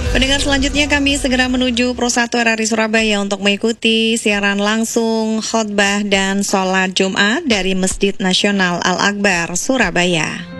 Pendengar selanjutnya kami segera menuju Pro 1 RRI Surabaya untuk mengikuti siaran langsung khotbah dan sholat Jumat dari Masjid Nasional Al-Akbar, Surabaya.